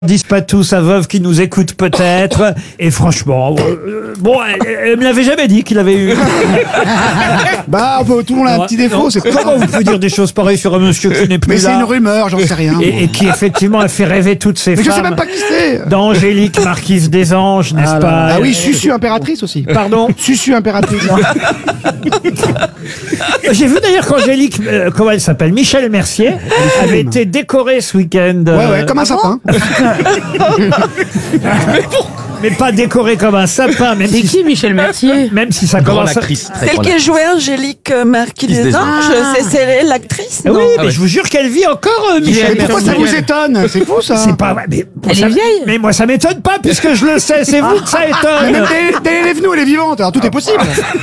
Disent pas tout, sa veuve qui nous écoute peut-être. Et franchement, bon, elle me l'avait jamais dit qu'il avait eu. Bah, tout le monde a un petit défaut. C'est Comment vous pouvez dire des choses pareilles sur un monsieur qui n'est plus Mais là c'est une rumeur, j'en sais rien. et qui effectivement a fait rêver toutes ces Mais je femmes. sais même pas qui c'est. D'Angélique, marquise des anges, n'est-ce pas? Ah oui, Susu impératrice aussi. Pardon. Susu impératrice. J'ai vu d'ailleurs qu'Angélique, comment elle s'appelle, Michel Mercier, avait été décorée ce week-end. Ouais, comme un sapin. Mais pas décorée comme un sapin, même C'est si, qui Michel Mercier? même si ça Grande commence. actrice. très Celle grande qui a joué Angélique Marquis Marquise des des Anges, c'est l'actrice. Ah oui, non mais je vous jure qu'elle vit encore, Michel Mais pourquoi ça Mercier. vous étonne? C'est fou ça. C'est pas vrai, mais Elle ça- est vieille. Mais moi, ça m'étonne pas puisque je le sais. C'est vous que ça Mais étonne. même Dès les venus, elle est vivante, alors tout est possible.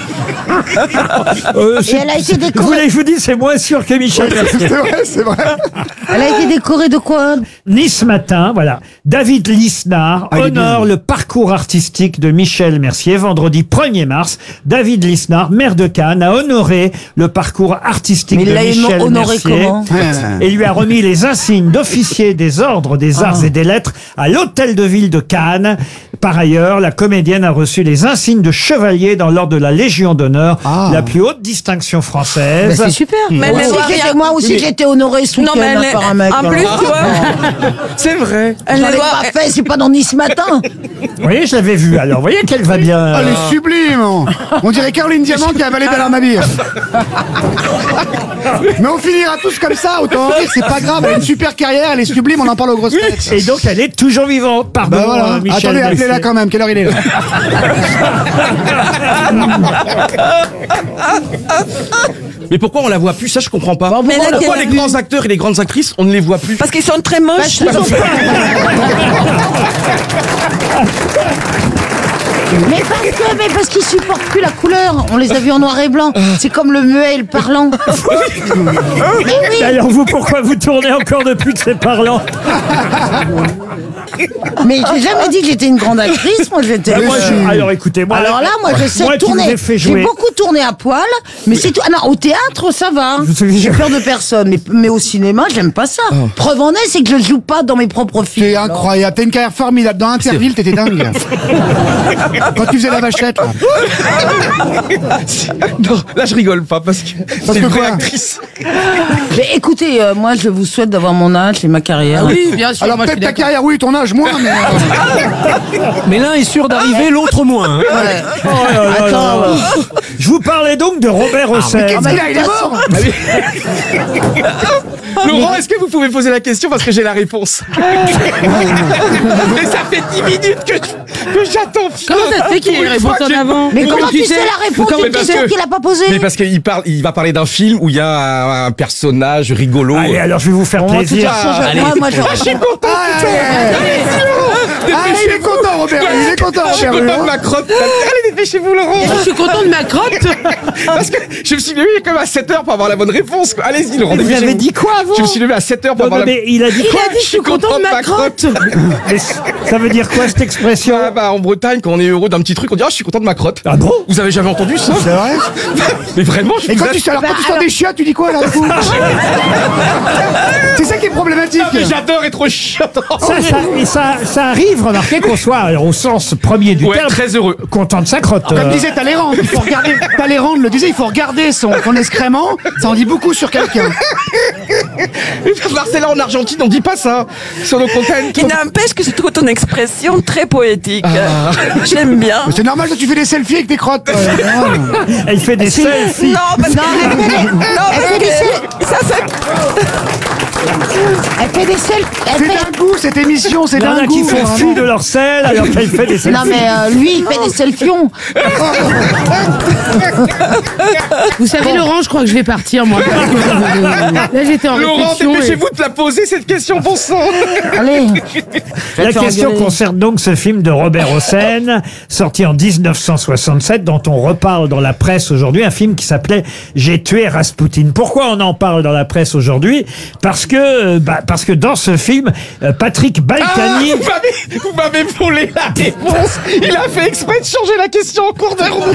C'est- elle a été Vous décorée. voulez que je vous dise, c'est moins sûr que Michel Mercier. C'est vrai, c'est vrai. Elle a été décorée de quoi? Nice matin, voilà. David Lisnard Ah, il est honore bien. le parcours artistique de Michel Mercier. Vendredi 1er mars, David Lisnard, maire de Cannes, a honoré le parcours artistique Mais de il l'a Michel honoré Mercier. comment? Et lui a remis les insignes d'officier des ordres des arts et des lettres à l'hôtel de ville de Cannes. Par ailleurs, la comédienne a reçu les insignes de chevalier dans l'ordre de la Légion d'honneur, Ah. la plus haute distinction Bah, française. c'est super. Mais Moi elle aussi, doit rien- moi aussi, j'ai été honorée ce Non, mais week-end elle par un mec. en plus, tu vois, C'est vrai. elle J'en ne ai doit. pas fait, c'est pas dans Nice matin. Vous voyez, je l'avais vu. Alors, vous voyez qu'elle va bien. Elle est sublime. On dirait Caroline Diamant qui a avalé Bernard Mabille. Mais on finira tous comme ça, autant en rire, c'est pas grave. Elle a une super carrière, elle est sublime, on en parle aux grosses têtes. Et donc, elle est toujours vivante. Pardon, Bah voilà. Michel Attendez, Mercier. appelez-la quand même. Quelle heure il est là? Mais pourquoi on la voit plus? Ça, je comprends pas. Mais là, Pourquoi quelle- les grands acteurs et les grandes actrices, on ne les voit plus? Parce qu'ils sont très moches. Mais parce qu'ils supportent plus la couleur. On les a vus en noir et blanc. C'est comme le muet et le parlant. Mais oui. Alors vous, pourquoi vous tournez encore depuis que c'est parlant? Mais j'ai jamais dit que j'étais une grande actrice. Moi, j'étais. Alors écoutez, moi... Alors là, moi, je sais moi qui vous tourner. ai fait J'ai jouer... beaucoup tourné à poil, mais c'est tout. Ah non, au théâtre, ça va. Vous savez, J'ai peur de personne. Mais au cinéma, j'aime pas ça. Preuve en est, c'est que je joue pas dans mes propres films. C'est incroyable. T'as une carrière formidable. Dans Interville, t'étais dingue. Quand tu faisais la vachette, là. Non, là, je rigole pas parce que c'est que une vraie quoi actrice. Mais écoutez, moi, je vous souhaite d'avoir mon âge et ma carrière. Oui, bien sûr. Alors moi, je peut-être suis ta d'accord. carrière, oui, ton âge, moins, mais... Mais l'un est sûr d'arriver, l'autre moins. hein. Ouais. Oh là là Attends, là. Je vous parlais donc de Robert Hossein. Qu'est-ce qu'il a? Il est mort. Laurent, est-ce que vous pouvez poser la question parce que j'ai la réponse? Mais ça fait 10 minutes que j'attends. Comment ça se fait qu'il ait une réponse en avant? Mais comment tu sais sais la réponse Comment- d'une parce question que- qu'il a pas posée? Mais parce qu'il va parler d'un film où il y a un personnage rigolo. Allez, alors je vais vous faire plaisir. Moi, je... Je suis content. Ah, il est content, Robert. Il est content, Je suis Robert. content de ma crotte. Allez, dépêchez-vous, Laurent. Je suis content de ma crotte. Parce que je me suis levé quand même à 7h pour avoir la bonne réponse. quoi. Allez-y, Laurent. Vous dépêchez-vous. avez dit quoi avant? Je me suis levé à 7h pour Non, avoir non, la... mais il a dit Il quoi? a dit je suis content de ma crotte. Mais ça veut dire quoi cette expression? Ah bah en Bretagne, quand on est heureux d'un petit truc, on dit ah je suis content de ma crotte. Ah bon? Vous avez jamais entendu ça? C'est vrai? Mais vraiment, je Et vous quand tu sors des chiottes, tu dis quoi, là, du coup? C'est ça qui est problématique. mais j'adore être chiotte. Ça arrive, remarquez qu'on soit alors, au sens premier du Ouais, terme, très heureux. content de sa crotte. Comme disait Talleyrand, il faut regarder. Talleyrand le disait, il faut regarder son excrément. Ça en dit beaucoup sur quelqu'un. Marcella en Argentine, on dit pas ça sur nos contacts. Qui n'empêche que je trouve ton expression très poétique. J'aime bien. Mais c'est normal que tu fais des selfies avec tes crottes. Elle fait des selfies. Non, parce que ça fait. Elle fait des selfies. Elle C'est fait... d'un goût, cette émission, c'est Il y en d'un a qui goût. font fi de leur sel alors qu'elle fait des selfies. Non mais lui, il fait des selfions. Vous savez, Laurent, je crois que je vais partir, moi. Là, j'étais en Laurent, réflexion. dépêchez-vous de la poser cette question, bon sang. Allez. La question concerne donc ce film de Robert Hossein, sorti en 1967, dont on reparle dans la presse aujourd'hui, un film qui s'appelait J'ai tué Rasputin. Pourquoi on en parle dans la presse aujourd'hui? Parce que dans ce film, Patrick Balkany... Vous m'avez volé la réponse. Il a fait exprès de changer la question en cours de route.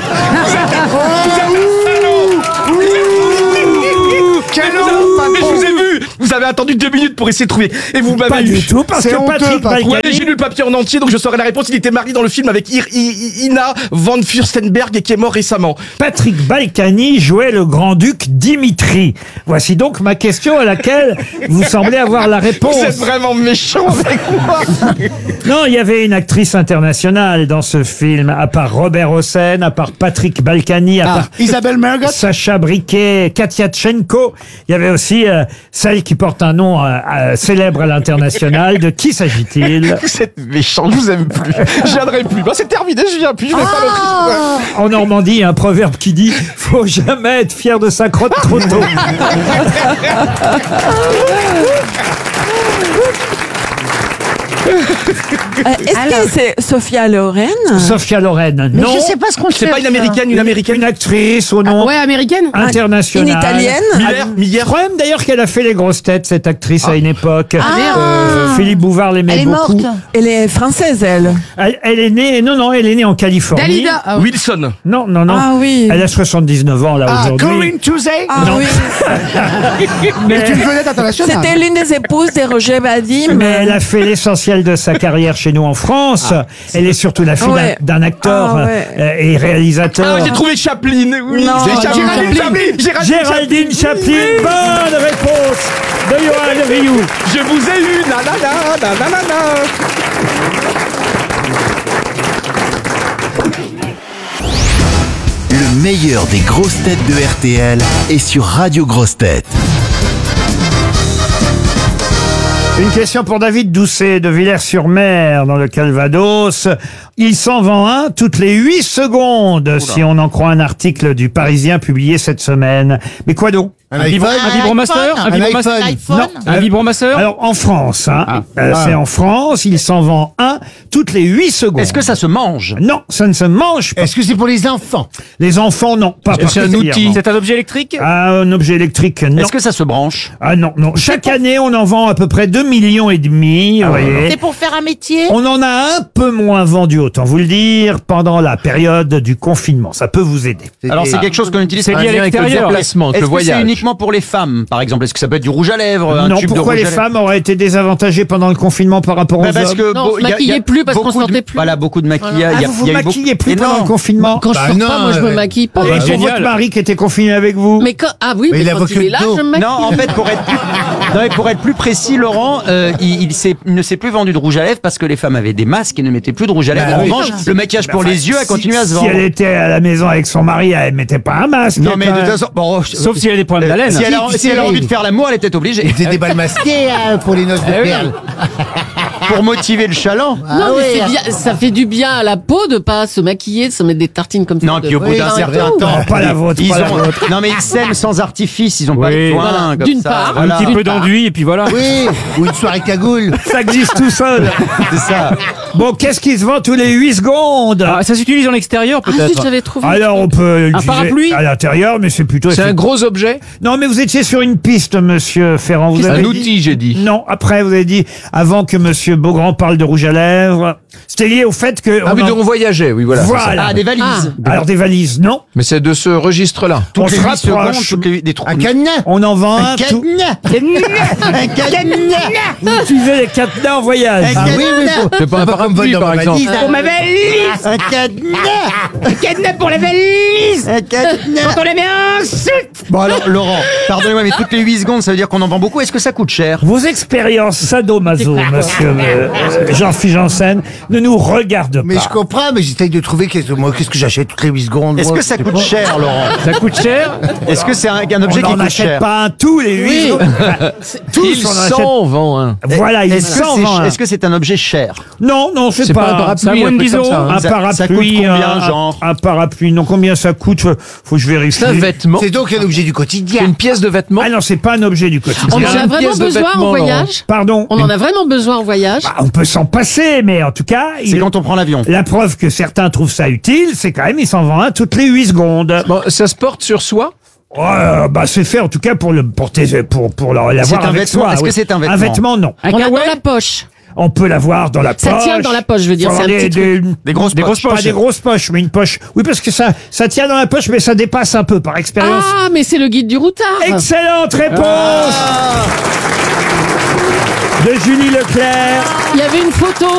Quel honte. Mais je vous ai vu. Vous Vous avez attendu 2 minutes pour essayer de trouver. Et vous m'avez Pas eu. du tout, parce C'est que honteux, Patrick Patrick. Ouais, Balkany... j'ai lu le papier en entier, donc je saurais la réponse. Il était marié dans le film avec Ina von Fürstenberg et qui est mort récemment. Patrick Balkany jouait le grand-duc Dimitri. Voici donc ma question à laquelle vous semblez avoir la réponse. Vous êtes vraiment méchant avec moi. Non, il y avait une actrice internationale dans ce film, à part Robert Hossein, à part Patrick Balkany, à part Isabelle Mergot. Sacha Briquet, Katia Tchenko. Il y avait aussi celle qui porte un nom célèbre à l'international. De qui s'agit-il? Vous êtes méchant, je vous aime plus. Je viendrai plus. Bah, c'est terminé, je viens plus. Je vais pas le En Normandie, il y a un proverbe qui dit « Faut jamais être fier de sa crotte trop tôt ». Est-ce que c'est Sophia Loren? Sophia Loren, Mais non. je sais pas ce qu'on C'est pas cherche. une américaine, une américaine. Une actrice au nom Ouais, américaine. international. Une italienne? Je crois même d'ailleurs qu'elle a fait les grosses têtes, cette actrice, à une époque. Ah. Philippe Bouvard l'aimait Elle est beaucoup. morte. Elle est française, elle. Elle est née, non, elle est née en Californie. Dalida. Ah, oui. Wilson. Non. Ah oui. Elle a 79 ans, là, Ah, aujourd'hui. Corinne Touzé. Ah oui. C'est une vedette internationale. C'était l'une des épouses de Roger Vadim. Mais elle a fait l'essentiel de sa carrière chez nous en France. Elle est surtout la fille Ouais. d'un acteur Ah ouais. Et réalisateur. Ah, j'ai trouvé Chaplin. Oui, Non, c'est Géraldine Géraldine Chaplin. Bonne réponse de Johan Rioux. Je vous ai eu. Nanana. Le meilleur des grosses têtes de RTL est sur Radio Grosses Têtes. Une question pour David Doucet de Villers-sur-Mer dans le Calvados. Il s'en vend un toutes les 8 secondes, si on en croit un article du Parisien publié cette semaine. Mais quoi donc? Un vibromaster? Un vibromaster? Non. Un vibromasseur? Alors, en France, c'est en France, il s'en vend un toutes les 8 secondes. Est-ce que ça se mange? Non, ça ne se mange pas. Est-ce que c'est pour les enfants? Les enfants, non. Pas C'est un outil? particulièrement. C'est un objet électrique? Ah, un objet électrique, non. Est-ce que ça se branche? Ah non. Chaque année, on en vend à peu près 2,5 millions, vous voyez. C'est pour faire un métier? On en a un peu moins vendu, autant vous le dire, pendant la période du confinement. Ça peut vous aider. Alors c'est quelque chose qu'on utilise. C'est lié à l'extérieur. Est-ce que c'est uniquement pour les femmes, par exemple? Est-ce que ça peut être du rouge à lèvres, un Non, tube de pourquoi rouge les à lèvres? femmes auraient été désavantagées pendant le confinement par rapport aux Parce hommes? que Non, on se il y a maquillait plus parce qu'on beaucoup de- sortait plus. Voilà, beaucoup de maquillage. Ah, il y a- vous il y vous a eu beaucoup- maquillez plus Et pendant non. le confinement? Quand je sors pas, moi je me maquille pas. Et pour génial. votre mari qui était confiné avec vous? Mais quand, ah oui, mais il a quand il est là, beaucoup de je me maquille. Non, en fait, pour être plus précis, Laurent, il ne s'est plus vendu de rouge à lèvres parce que les femmes avaient des masques et ne mettaient plus de rouge à lèvres. Bah En oui. revanche, le maquillage pour les yeux a continué à se Si vendre. elle était à la maison avec son mari, elle mettait pas un masque. Non, mais de quand toute même. façon, bon, Sauf si elle a des problèmes d'haleine. si elle a envie de faire l'amour, elle est peut-être obligée. C'est des balles masquées pour les noces de perles. Pour motiver le chaland. Non, mais c'est bien, ça fait du bien à la peau de pas se maquiller, de se mettre des tartines comme ça. Non, puis au bout d'un Oui, certain tout. temps. Non, pas la vôtre, Ils pas la ont, vôtre. non, mais ils s'aiment sans artifice, ils ont pas Oui. besoin. Voilà. Comme D'une ça, part. voilà. Un petit peu d'enduit et puis voilà. Oui, ou une soirée cagoule. Ça glisse tout seul. C'est ça. Bon, qu'est-ce qui se vend tous les 8 secondes? Ah, ça s'utilise en extérieur Ah, zut, peut-être. j'avais trouvé. Alors, on peut l'utiliser parapluie à l'intérieur, mais c'est plutôt... C'est un gros objet. Non, mais vous étiez sur une piste, monsieur Ferrand. Vous avez Un dit- outil, j'ai dit. Non, après, vous avez dit, avant que monsieur Beaugrand parle de rouge à lèvres, c'était lié au fait que... Ah, mais en- on voyageait, oui, voilà. c'est ça. Voilà. Ah, des valises. Alors, des valises, non. Mais c'est de ce registre-là. On Toutes les se 8 secondes, rapproche. toutes les des trous. Un cadenas. On en vend un. Un tout- cadenas. Un cadenas. Vous utilisez les cadenas en voyage. Un cadenas. C'est pas un parapluie, dans par ma exemple. valise. Pour ma valise! Un cadenas. Un cadenas pour la valise! Un cadenas. Quand on la met ensuite! Bon alors, Laurent, pardonnez-moi, mais toutes les 8 secondes, ça veut dire qu'on en vend beaucoup. Est-ce que ça coûte cher? Vos expériences sadomaso, monsieur Jean-Philippe Janssen, ne nous regardent pas. Mais je comprends, mais j'essaye de trouver qu'est-ce que j'achète toutes les 8 secondes. Est-ce moi, que ça je sais coûte pas. cher, Laurent? Ça coûte cher. Est-ce que c'est un objet On qui n'en coûte achète cher? pas un tous les 8 Oui. jours. Enfin, tous, Il on en achète. s'en vend un. Voilà, il Est-ce que s'en c'est vend un. est-ce que c'est un objet cher? Non, c'est C'est pas un pas... parapluie, Ça a moins de un truc 10 comme ça, euros. hein. Un Ça parapluie, coûte combien, un- genre? un parapluie, non, combien ça coûte? Faut que je vérifie. C'est un vêtement. C'est donc un objet du C'est quotidien. une pièce de vêtement. Ah non, c'est pas un objet du quotidien. On en une a vraiment pièce de besoin vêtement, en voyage. Pardon. On en a vraiment besoin en voyage. Bah, on peut s'en passer, mais en tout cas, C'est quand on prend l'avion. la preuve que certains trouvent ça utile, c'est quand même, il s'en vend un toutes les 8 secondes. Bon, ça se porte sur soi. Bah, c'est fait en tout cas pour l'avoir C'est un avec vêtement. soi. Est-ce que oui. c'est un vêtement? Un vêtement, non. On l'a dans la poche. On peut l'avoir dans la poche. Ça tient dans la poche, je veux dire, Faut c'est un avoir petit Des grosses poches. Pas des grosses poches, mais une poche. Oui, parce que ça tient dans la poche, mais ça dépasse un peu par expérience. Ah, mais c'est le guide du routard. Excellente réponse de Julie Leclerc. Il y avait une photo.